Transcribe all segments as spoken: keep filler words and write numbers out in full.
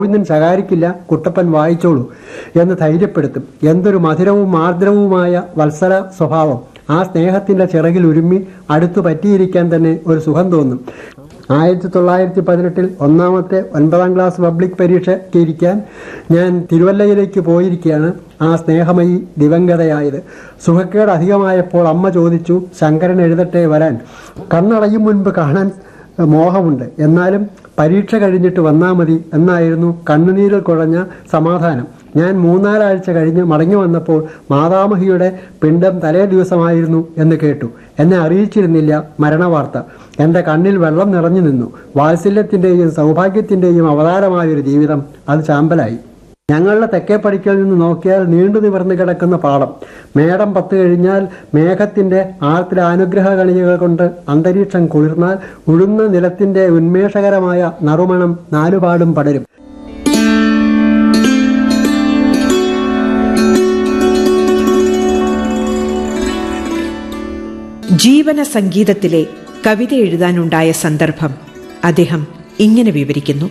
ഗോവിന്ദൻ ശകാരിക്കില്ല, കുട്ടപ്പൻ വായിച്ചോളൂ എന്ന് ധൈര്യപ്പെടുത്തും. എന്തൊരു മധുരവും ആർദ്രവുമായ വത്സല സ്വഭാവം! ആ സ്നേഹത്തിന്റെ ചിറകിൽ ഉരുമ്മി അടുത്തു പറ്റിയിരിക്കാൻ തന്നെ ഒരു സുഖം തോന്നും. ആയിരത്തി തൊള്ളായിരത്തി പതിനെട്ടിൽ ഒന്നാമത്തെ ഒൻപതാം ക്ലാസ് പബ്ലിക് പരീക്ഷയ്ക്ക് ഇരിക്കാൻ ഞാൻ തിരുവല്ലയിലേക്ക് പോയിരിക്കുകയാണ്. ആ സ്നേഹമയി ദിവംഗതയായത്. സുഖക്കേട് അധികമായപ്പോൾ അമ്മ ചോദിച്ചു, ശങ്കരൻ എഴുതട്ടെ വരാൻ? കണ്ണടയും മുൻപ് കാണാൻ മോഹമുണ്ട്, എന്നാലും പരീക്ഷ കഴിഞ്ഞിട്ട് വന്നാൽ മതി എന്നായിരുന്നു കണ്ണുനീരിൽ കുഴഞ്ഞ സമാധാനം. ഞാൻ മൂന്നാലാഴ്ച കഴിഞ്ഞ് മടങ്ങി വന്നപ്പോൾ മാതാമഹിയുടെ പിണ്ടം തലേ ദിവസമായിരുന്നു എന്ന് കേട്ടു. എന്നെ അറിയിച്ചിരുന്നില്ല മരണവാർത്ത. എൻ്റെ കണ്ണിൽ വെള്ളം നിറഞ്ഞു നിന്നു. വാത്സല്യത്തിൻ്റെയും സൗഭാഗ്യത്തിൻ്റെയും അവതാരമായൊരു ജീവിതം അത് ചാമ്പലായി. ഞങ്ങളുടെ തെക്കേപ്പടിക്കൽ നിന്ന് നോക്കിയാൽ നീണ്ടു നിവർന്നു കിടക്കുന്ന പാടം. മേടം പത്ത് കഴിഞ്ഞാൽ മേഘത്തിന്റെ ആർത്തിര അനുഗ്രഹ കണികകൾ കൊണ്ട് അന്തരീക്ഷം കുളിർന്നാൽ ഉഴുന്ന നിലത്തിന്റെ ഉന്മേഷകരമായ നറുമണം നാലുപാടും പടരും. ജീവന സംഗീതത്തിലെ കവിത എഴുതാനുണ്ടായ സന്ദർഭം അദ്ദേഹം ഇങ്ങനെ വിവരിക്കുന്നു.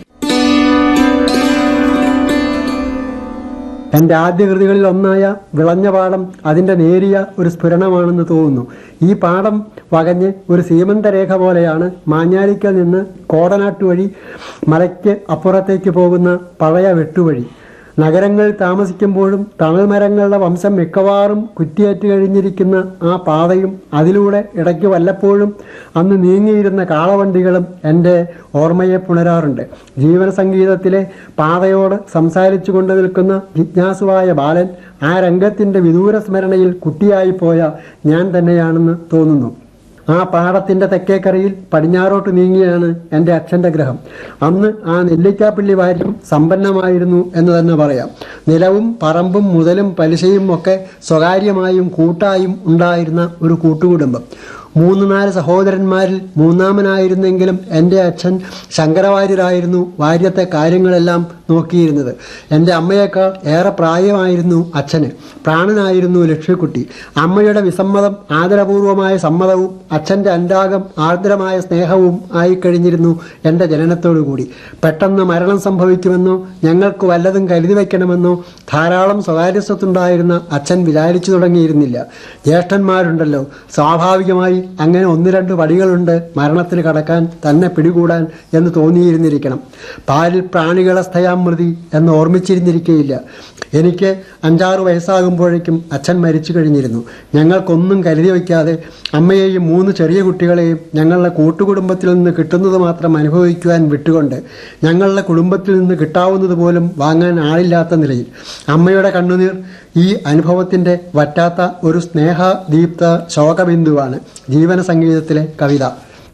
എൻ്റെ ആദ്യ കൃതികളിൽ ഒന്നായ വിളഞ്ഞ പാടം അതിൻ്റെ നേരിയ ഒരു സ്ഫുരണമാണെന്ന് തോന്നുന്നു. ഈ പാടം വകഞ്ഞ് ഒരു സീമന്തരേഖ പോലെയാണ് മാഞ്ഞാലിക്കൽ നിന്ന് കോടനാട്ട് വഴി മലയ്ക്ക് അപ്പുറത്തേക്ക് പോകുന്ന പഴയ വെട്ടുവഴി. നഗരങ്ങളിൽ താമസിക്കുമ്പോഴും തണൽ മരങ്ങളുടെ വംശം മിക്കവാറും കുറ്റിയേറ്റ് കഴിഞ്ഞിരിക്കുന്ന ആ പാതയും അതിലൂടെ ഇടയ്ക്ക് വല്ലപ്പോഴും അന്ന് നീങ്ങിയിരുന്ന കാളവണ്ടികളും എൻ്റെ ഓർമ്മയെ പുണരാറുണ്ട്. ജീവന സംഗീതത്തിലെ പാതയോട് സംസാരിച്ചു കൊണ്ട് നിൽക്കുന്ന ജിജ്ഞാസുവായ ബാലൻ ആ രംഗത്തിൻ്റെ വിദൂര സ്മരണയിൽ കുട്ടിയായി പോയ ഞാൻ തന്നെയാണെന്ന് തോന്നുന്നു. ആ പാടത്തിന്റെ തെക്കേക്കരയിൽ പടിഞ്ഞാറോട്ട് നീങ്ങിയാണ് എൻ്റെ അച്ഛൻ്റെ ഗ്രഹം. അന്ന് ആ നെല്ലിക്കാപ്പള്ളി വാര്യം സമ്പന്നമായിരുന്നു എന്ന് തന്നെ പറയാം. നിലവും പറമ്പും മുതലും പലിശയും ഒക്കെ സ്വകാര്യമായും കൂട്ടായും ഉണ്ടായിരുന്ന ഒരു കൂട്ടുകുടുംബം. മൂന്ന് നാല് സഹോദരന്മാരിൽ മൂന്നാമനായിരുന്നെങ്കിലും എൻ്റെ അച്ഛൻ ശങ്കരവാര്യരായിരുന്നു വാര്യത്തെ കാര്യങ്ങളെല്ലാം നോക്കിയിരുന്നത്. എൻ്റെ അമ്മയേക്കാൾ ഏറെ പ്രായമായിരുന്നു അച്ഛന്. പ്രാണനായിരുന്നു ലക്ഷ്മിക്കുട്ടി. അമ്മയുടെ വിസമ്മതം ആദരപൂർവമായ സമ്മതവും അച്ഛൻ്റെ അനുരാഗം ആർദ്രമായ സ്നേഹവും ആയിക്കഴിഞ്ഞിരുന്നു എൻ്റെ ജനനത്തോടുകൂടി. പെട്ടെന്ന് മരണം സംഭവിക്കുമെന്നോ ഞങ്ങൾക്ക് വല്ലതും കരുതി വയ്ക്കണമെന്നോ ധാരാളം സ്വകാര്യസ്വത്തുണ്ടായിരുന്ന അച്ഛൻ വിചാരിച്ചു തുടങ്ങിയിരുന്നില്ല. ജ്യേഷ്ഠന്മാരുണ്ടല്ലോ, സ്വാഭാവികമായി അങ്ങനെ ഒന്ന് രണ്ട് പടികളുണ്ട് മരണത്തിന് കടക്കാൻ, തന്നെ പിടികൂടാൻ എന്ന് തോന്നിയിരുന്നിരിക്കണം. പാലിൽ പ്രാണികളെ സ്ഥയാമൃതി എന്ന് ഓർമ്മിച്ചിരുന്നിരിക്കയില്ല. എനിക്ക് അഞ്ചാറ് വയസ്സാകുമ്പോഴേക്കും അച്ഛൻ മരിച്ചു കഴിഞ്ഞിരുന്നു. ഞങ്ങൾക്കൊന്നും കരുതി വയ്ക്കാതെ അമ്മയെയും മൂന്ന് ചെറിയ കുട്ടികളെയും ഞങ്ങളുടെ കൂട്ടുകുടുംബത്തിൽ നിന്ന് കിട്ടുന്നത് മാത്രം അനുഭവിക്കുവാൻ വിട്ടുകൊണ്ട് ഞങ്ങളുടെ കുടുംബത്തിൽ നിന്ന് കിട്ടാവുന്നത് പോലും വാങ്ങാൻ ആളില്ലാത്ത നിലയിൽ അമ്മയുടെ കണ്ണുനീർ ഈ അനുഭവത്തിൻ്റെ വറ്റാത്ത ഒരു സ്നേഹദീപ്ത ശോകബിന്ദുവാണ് ജീവന സംഗീതത്തിലെ കവിത.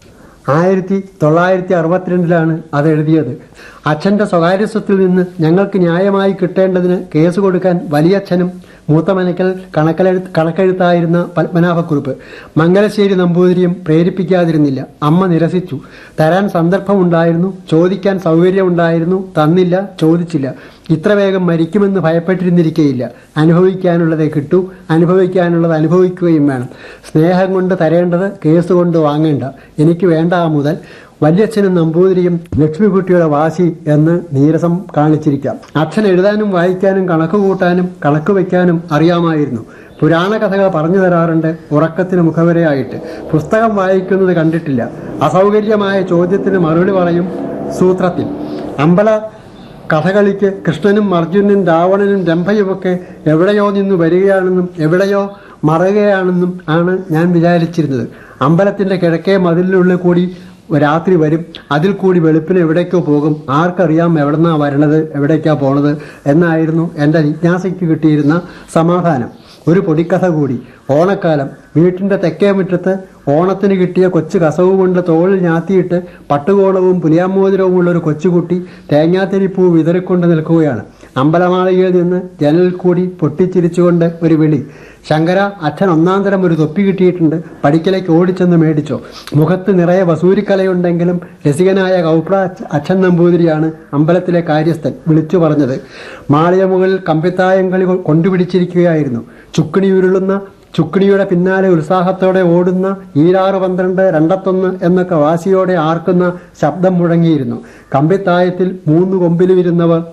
ആയിരത്തി തൊള്ളായിരത്തി അറുപത്തിരണ്ടിലാണ് അത് എഴുതിയത്. അച്ഛൻ്റെ സ്വകാര്യസ്വത്തിൽ നിന്ന് ഞങ്ങൾക്ക് ന്യായമായി കിട്ടേണ്ടതിന് കേസ് കൊടുക്കാൻ വലിയച്ഛനും മൂത്തമനക്കൽ കണക്കെഴു കണക്കെഴുത്തായിരുന്ന പത്മനാഭക്കുറുപ്പ് മംഗലശ്ശേരി നമ്പൂതിരിയും പ്രേരിപ്പിക്കാതിരുന്നില്ല. അമ്മ നിരസിച്ചു. തരാൻ സന്ദർഭമുണ്ടായിരുന്നു, ചോദിക്കാൻ സൗകര്യമുണ്ടായിരുന്നു, തന്നില്ല, ചോദിച്ചില്ല. ഇത്ര വേഗം മരിക്കുമെന്ന് ഭയപ്പെട്ടിരുന്നിരിക്കയില്ല. അനുഭവിക്കാനുള്ളതേ കിട്ടൂ, അനുഭവിക്കാനുള്ളത് അനുഭവിക്കുകയും വേണം. സ്നേഹം കൊണ്ട് തരേണ്ടത് കേസ് കൊണ്ട് വാങ്ങേണ്ട. എനിക്ക് വേണ്ട ആ മുതൽ. വല്യച്ഛനും നമ്പൂതിരിയും ലക്ഷ്മിക്കുട്ടിയുടെ വാശി എന്ന് നീരസം കാണിച്ചിരിക്കാം. അച്ഛൻ എഴുതാനും വായിക്കാനും കണക്ക് കൂട്ടാനും കണക്ക് വയ്ക്കാനും അറിയാമായിരുന്നു. പുരാണ കഥകൾ പറഞ്ഞു തരാറുണ്ട് ഉറക്കത്തിന് മുഖവരയായിട്ട്. പുസ്തകം വായിക്കുന്നത് കണ്ടിട്ടില്ല. അസൗകര്യമായ ചോദ്യത്തിന് മറുപടി പറയും സൂത്രത്തിൽ. അമ്പല കഥകളിക്ക് കൃഷ്ണനും അർജുനനും രാവണനും രംഭയുമൊക്കെ എവിടെയോ നിന്ന് വരികയാണെന്നും എവിടെയോ മറയുകയാണെന്നും ആണ് ഞാൻ വിചാരിച്ചിരുന്നത്. അമ്പലത്തിന്റെ കിഴക്കേ മതിലിനുള്ളിൽ കൂടി രാത്രി വരും, അതിൽ കൂടി വെളുപ്പിന് എവിടേക്കോ പോകും. ആർക്കറിയാം എവിടെന്നാ വരണത്, എവിടേക്കാ പോണത് എന്നായിരുന്നു എൻ്റെ ജിജ്ഞാസയ്ക്ക് കിട്ടിയിരുന്ന സമാധാനം. ഒരു പൊടിക്കഥ കൂടി. ഓണക്കാലം. വീട്ടിൻ്റെ തെക്കേ മുറ്റത്ത് ഓണത്തിന് കിട്ടിയ കൊച്ചു കസവ് കൊണ്ട് തോളിൽ ഞാത്തിയിട്ട് പട്ടുകോളവും പുലിയാമോതിരവും ഒരു കൊച്ചുകുട്ടി തേങ്ങാത്തിരിപ്പൂ വിതറിക്കൊണ്ട് നിൽക്കുകയാണ്. അമ്പലമാളികയിൽ നിന്ന് ജനലിൽ കൂടി പൊട്ടിച്ചിരിച്ചുകൊണ്ട് ഒരു വിളി. ശങ്കര, അച്ഛൻ ഒന്നാം തരം ഒരു തൊപ്പി കിട്ടിയിട്ടുണ്ട്, പഠിക്കലേക്ക് ഓടിച്ചെന്ന് മേടിച്ചോ. മുഖത്ത് നിറയെ വസൂരിക്കലയുണ്ടെങ്കിലും രസികനായ കൗപ്ര അച്ഛൻ നമ്പൂതിരിയാണ് അമ്പലത്തിലെ കാര്യസ്ഥൻ വിളിച്ചു പറഞ്ഞത്. മാളിക മുകളിൽ കമ്പിത്തായം കളി കൊണ്ടുപിടിച്ചിരിക്കുകയായിരുന്നു. ചുക്കിണി ഉരുളുന്ന ചുക്കിണിയുടെ പിന്നാലെ ഉത്സാഹത്തോടെ ഓടുന്ന ഈരാറ് പന്ത്രണ്ട് രണ്ടത്തൊന്ന് എന്നൊക്കെ വാശിയോടെ ആർക്കുന്ന ശബ്ദം മുഴങ്ങിയിരുന്നു. കമ്പിത്തായത്തിൽ മൂന്ന് കൊമ്പിലുമിരുന്നവർ